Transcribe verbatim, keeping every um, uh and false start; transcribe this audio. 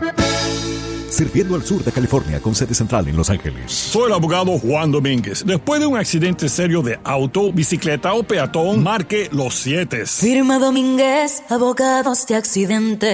Sirviendo al sur de California con sede central en Los Ángeles. Soy el abogado Juan Domínguez. Después de un accidente serio de auto, bicicleta o peatón, marque los siete. Firma Domínguez, abogados de accidente.